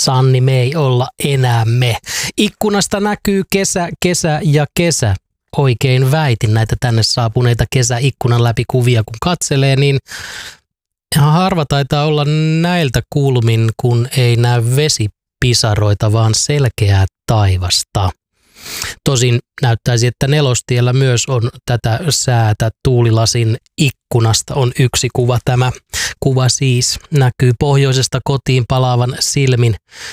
Sanni, me ei olla enää me. Ikkunasta näkyy kesä, kesä ja kesä. Oikein väitin näitä tänne saapuneita kesäikkunan läpi kuvia, kun katselee, niin ihan harva taitaa olla näiltä kulmin, kun ei näy vesipisaroita, vaan selkeää taivasta. Tosin näyttäisi, että Nelostiellä myös on tätä säätä. Tuulilasin ikkunasta on yksi kuva. Tämä kuva siis näkyy pohjoisesta kotiin palaavan silmin.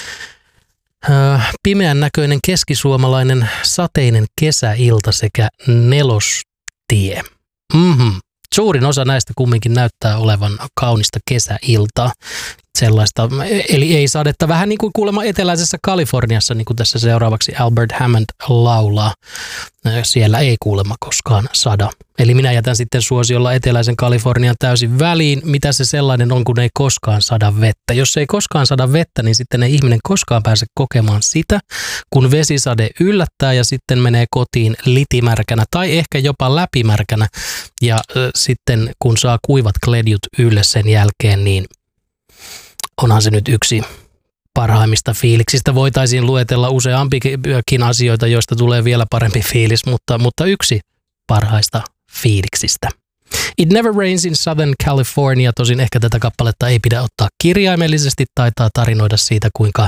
Pimeän näköinen keskisuomalainen sateinen kesäilta sekä Nelostie. Suurin osa näistä kumminkin näyttää olevan kaunista kesäiltaa. Sellaista, eli ei sadetta, vähän niin kuin kuulemma eteläisessä Kaliforniassa, niin kuin tässä seuraavaksi Albert Hammond laulaa. Siellä ei kuulemma koskaan sada. Eli minä jätän sitten suosiolla eteläisen Kalifornian täysin väliin. Mitä se sellainen on, kun ei koskaan sada vettä? Jos ei koskaan sada vettä, niin sitten ei ihminen koskaan pääse kokemaan sitä, kun vesisade yllättää ja sitten menee kotiin litimärkänä tai ehkä jopa läpimärkänä. Ja sitten kun saa kuivat kledjut ylle sen jälkeen, niin onhan se nyt yksi parhaimmista fiiliksistä. Voitaisiin luetella useampikin asioita, joista tulee vielä parempi fiilis, mutta yksi parhaista fiiliksistä. It Never Rains in Southern California. Tosin ehkä tätä kappaletta ei pidä ottaa kirjaimellisesti. Taitaa tarinoida siitä, kuinka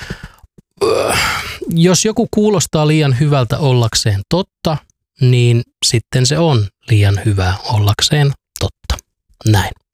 jos joku kuulostaa liian hyvältä ollakseen totta, niin sitten se on liian hyvä ollakseen totta. Näin.